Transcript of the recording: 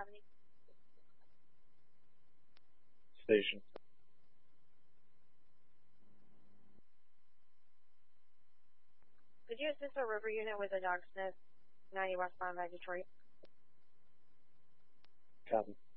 Station. Could you assist a river unit with a dog sniff 90 westbound by Detroit? Copy.